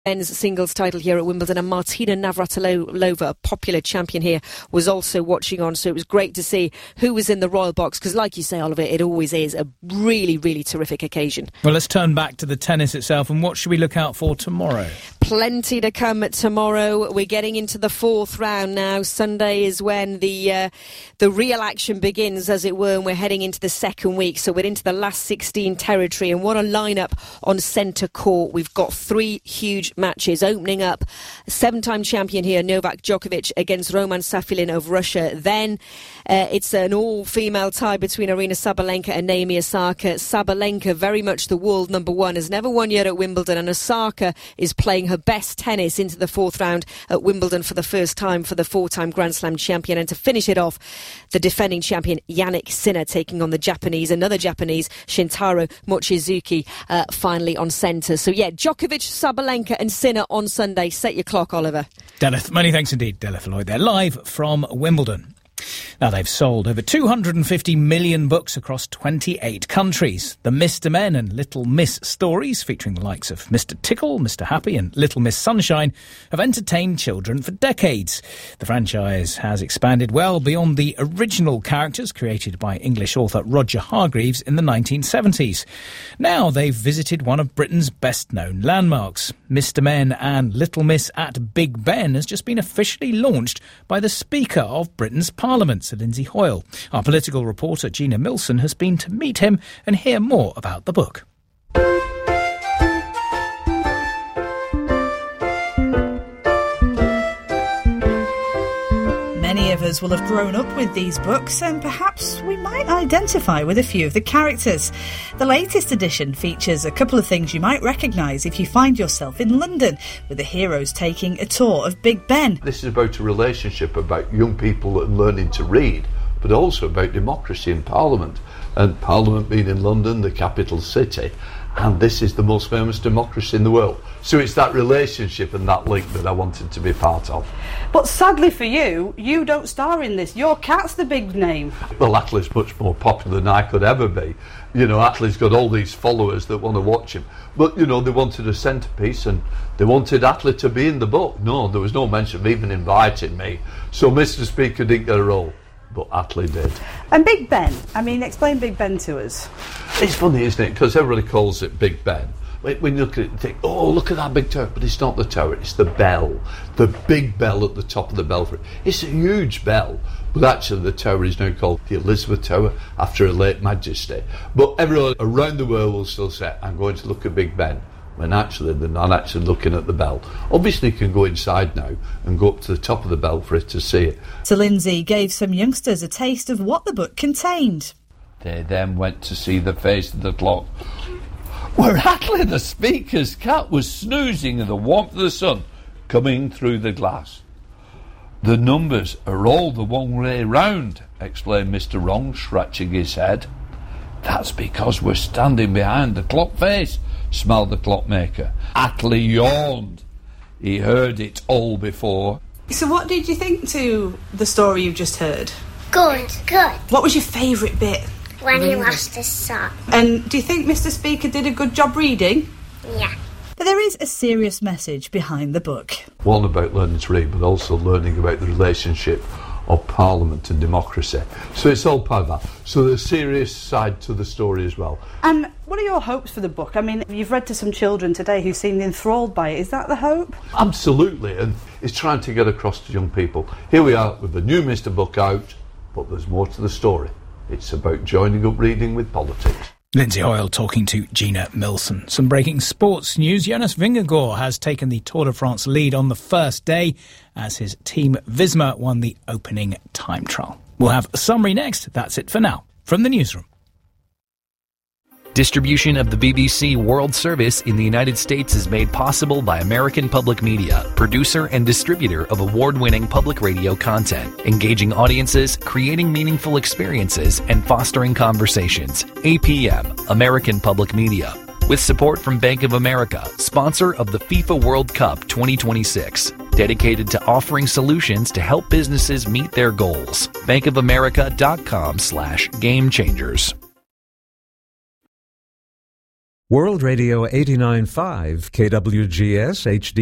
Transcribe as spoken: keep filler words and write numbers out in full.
men's singles title here at Wimbledon, and Martina Navratilova, a popular champion here, was also watching on, so it was great to see who was in the Royal Box, because like you say, Oliver, it always is a really, really terrific occasion. Well, let's turn back to the tennis itself, and what should we look out for tomorrow? Plenty to come tomorrow. We're getting into the fourth round now. Sunday is when the uh, the real action begins, as it were, and we're heading into the second week, so we're into the last sixteen territory, and what a lineup on centre court. We've got three huge matches opening up. Seven-time champion here, Novak Djokovic against Roman Safilin of Russia. Then uh, it's an all-female tie between Aryna Sabalenka and Naomi Osaka. Sabalenka, very much the world number one, has never won yet at Wimbledon, and Osaka is playing her best tennis into the fourth round at Wimbledon for the first time for the four-time Grand Slam champion. And to finish it off, the defending champion Yannick Sinner taking on the Japanese, another Japanese, Shintaro Mochizuki, uh, finally on centre. So yeah, Djokovic, Sabalenka and Sinner on Sunday. Set your clock, Oliver. Delith, many thanks indeed, Delith Lloyd. They're live from Wimbledon. Now, they've sold over two hundred fifty million books across twenty-eight countries. The Mister Men and Little Miss stories, featuring the likes of Mister Tickle, Mister Happy and Little Miss Sunshine, have entertained children for decades. The franchise has expanded well beyond the original characters created by English author Roger Hargreaves in the nineteen seventies. Now they've visited one of Britain's best-known landmarks. Mister Men and Little Miss at Big Ben has just been officially launched by the Speaker of Britain's Parliament, Sir Lindsay Hoyle. Our political reporter Gina Milson has been to meet him and hear more about the book. Many of us will have grown up with these books, and perhaps we might identify with a few of the characters. The latest edition features a couple of things you might recognise if you find yourself in London, with the heroes taking a tour of Big Ben. This is about a relationship about young people and learning to read, but also about democracy in Parliament, and Parliament being in London, the capital city, and this is the most famous democracy in the world. So it's that relationship and that link that I wanted to be part of. But sadly for you, you don't star in this. Your cat's the big name. Well, Attlee's much more popular than I could ever be. You know, Attlee's got all these followers that want to watch him. But, you know, they wanted a centrepiece and they wanted Attlee to be in the book. No, there was no mention of even inviting me. So Mister Speaker didn't get a role. But Attlee did. And Big Ben, I mean, explain Big Ben to us. It's funny, isn't it? Because everybody calls it Big Ben. When you look at it, you think, oh, look at that big tower. But it's not the tower, it's the bell. The big bell at the top of the belfry. It's a huge bell. But actually the tower is now called the Elizabeth Tower after her late Majesty. But everyone around the world will still say, I'm going to look at Big Ben. When actually they're not actually looking at the bell. Obviously you can go inside now and go up to the top of the belfry to see it. Sir Lindsay gave some youngsters a taste of what the book contained. They then went to see the face of the clock, where Attlee, the Speaker's cat, was snoozing in the warmth of the sun coming through the glass. The numbers are all the one way round, explained Mister Wrong, scratching his head. That's because we're standing behind the clock face, smiled the clockmaker. Attlee yawned. He heard it all before. So what did you think to the story you've just heard? Good, good. What was your favourite bit? When he lost his sock. And do you think Mister Speaker did a good job reading? Yeah. But there is a serious message behind the book. One about learning to read, but also learning about the relationship of Parliament and democracy. So it's all part of that. So there's a serious side to the story as well. And what are your hopes for the book? I mean, you've read to some children today who seemed enthralled by it. Is that the hope? Absolutely, and it's trying to get across to young people. Here we are with the new Mister book out, but there's more to the story. It's about joining up reading with politics. Lindsay Hoyle talking to Gina Milson. Some breaking sports news. Jonas Vingegaard has taken the Tour de France lead on the first day as his team Visma won the opening time trial. We'll have a summary next. That's it for now. From the newsroom. Distribution of the B B C World Service in the United States is made possible by American Public Media, producer and distributor of award-winning public radio content, engaging audiences, creating meaningful experiences, and fostering conversations. A P M, American Public Media. With support from Bank of America, sponsor of the FIFA World Cup twenty twenty-six. Dedicated to offering solutions to help businesses meet their goals. bankofamerica.com slash game changers. World Radio eighty-nine point five, K W G S H D